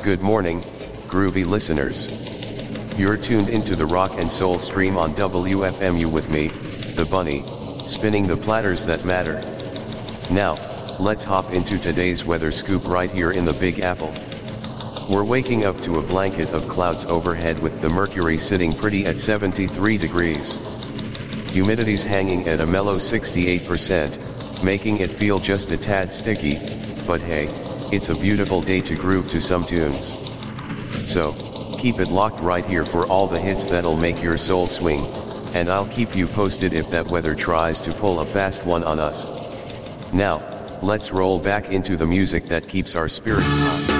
Good morning, groovy listeners. You're tuned into the rock and soul stream on WFMU with me, the Bunny, spinning the platters that matter. Now, let's hop into today's weather scoop right here in the Big Apple. We're waking up to a blanket of clouds overhead with the mercury sitting pretty at 73 degrees. Humidity's hanging at a mellow 68%, making it feel just a tad sticky, but hey, it's a beautiful day to groove to some tunes. So, keep it locked right here for all the hits that'll make your soul swing, and I'll keep you posted if that weather tries to pull a fast one on us. Now, let's roll back into the music that keeps our spirits high.